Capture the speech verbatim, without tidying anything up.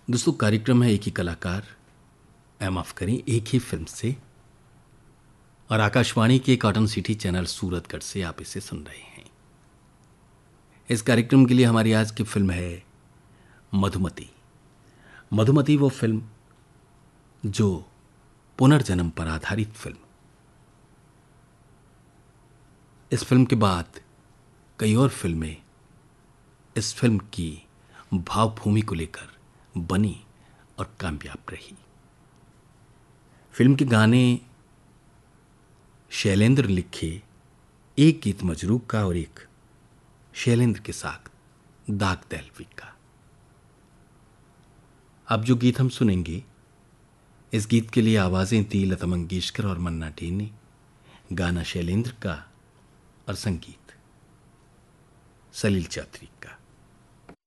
दोस्तों, कार्यक्रम है एक ही कलाकार, ऐ माफ करें एक ही फिल्म से, और आकाशवाणी के कॉटन सिटी चैनल सूरतगढ़ से आप इसे सुन रहे हैं। इस कार्यक्रम के लिए हमारी आज की फिल्म है मधुमती। मधुमती वो फिल्म जो पुनर्जन्म पर आधारित फिल्म। इस फिल्म के बाद कई और फिल्में इस फिल्म की भावभूमि को लेकर बनी और कामयाब रही। फिल्म के गाने शैलेंद्र लिखे, एक गीत मजरूक का और एक शैलेंद्र के साथ दाग दहलवी का। अब जो गीत हम सुनेंगे, इस गीत के लिए आवाजें थी लता मंगेशकर और मन्ना डे ने, गाना शैलेंद्र का और संगीत सलील चौधरी का।